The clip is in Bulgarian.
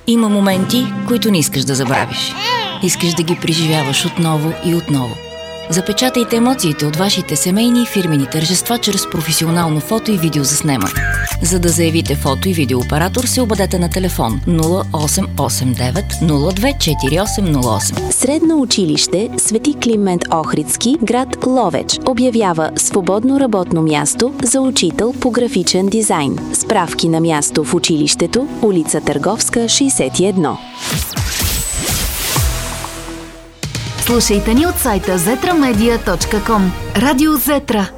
Има моменти, които не искаш да забравиш. Искаш да ги преживяваш отново и отново. Запечатайте емоциите от вашите семейни и фирмени тържества чрез професионално фото и видеозаснемане. За да заявите фото и видеооператор, се обадете на телефон 0889 024808. Средно училище Свети Климент Охридски, град Ловеч, обявява свободно работно място за учител по графичен дизайн. Справки на място в училището, улица Търговска, 61. Слушайте ни от сайта zetramedia.com. Радио Зетра.